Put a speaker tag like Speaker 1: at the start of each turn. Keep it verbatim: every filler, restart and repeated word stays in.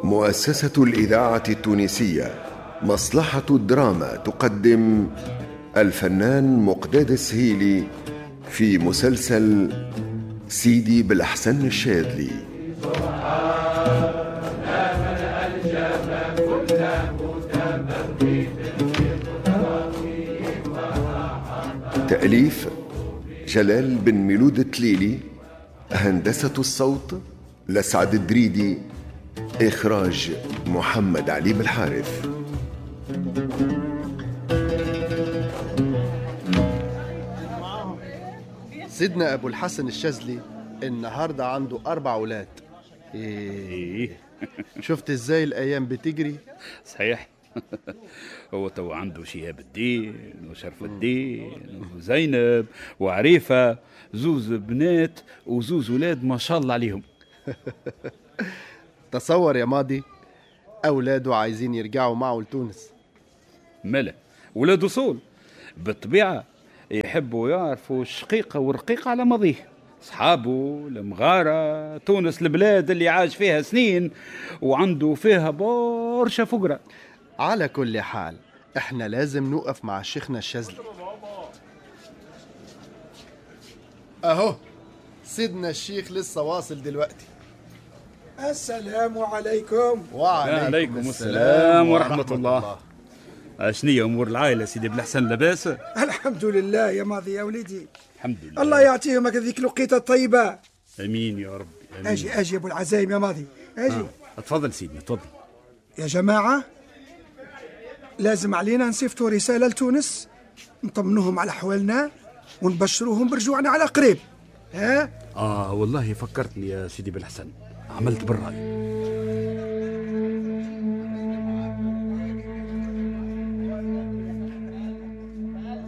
Speaker 1: مؤسسة الإذاعة التونسية مصلحة الدراما تقدم الفنان مقداد السهيلي في مسلسل سيدي بالحسن الشاذلي. تأليف جلال بن ميلود التليلي، هندسة الصوت لسعد الدريدي، إخراج محمد علي بالحارث.
Speaker 2: سيدنا أبو الحسن الشاذلي النهاردة عنده أربع أولاد.
Speaker 3: إيه
Speaker 2: شفت إزاي الأيام بتجري؟
Speaker 3: صحيح. هو تو عنده شهاب الدين وشرف الدين وزينب وعريفة، زوز بنات وزوز ولاد ما شاء الله عليهم.
Speaker 2: تصور يا ماضي، أولاده عايزين يرجعوا معه لتونس.
Speaker 3: ملا ولاد أصول بالطبيعة يحبوا يعرفوا الشقيقة والرقيقة على ماضيه، صحابه المغارة، تونس البلاد اللي عاش فيها سنين وعنده فيها برشا فقرة.
Speaker 2: على كل حال احنا لازم نوقف مع شيخنا الشاذلي. اهو سيدنا الشيخ لسه واصل دلوقتي.
Speaker 4: السلام عليكم.
Speaker 3: وعليكم السلام ورحمة الله. اشنية امور العائلة سيدي بالحسن؟ لاباس؟
Speaker 4: الحمد لله يا ماضي يا وليدي.
Speaker 3: الحمد لله.
Speaker 4: الله يعطيهم هذيك الوقيته الطيبه.
Speaker 3: امين يا رب. أمين.
Speaker 4: اجي اجي ابو العزايم يا ماضي اجي.
Speaker 3: آه. تفضل سيدي تفضل.
Speaker 4: يا جماعه لازم علينا نصيفطوا رساله لتونس نطمنوهم على احوالنا ونبشروهم برجوعنا على قريب. ها
Speaker 3: اه والله فكرتني يا سيدي بالحسن، عملت بالراي.